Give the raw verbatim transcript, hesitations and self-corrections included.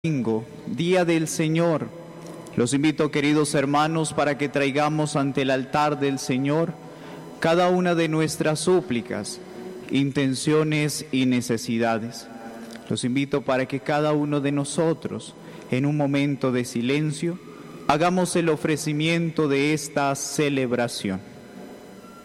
Domingo, Día del Señor. Los invito, queridos hermanos, para que traigamos ante el altar del Señor cada una de nuestras súplicas, intenciones y necesidades. Los invito para que cada uno de nosotros, en un momento de silencio, hagamos el ofrecimiento de esta celebración.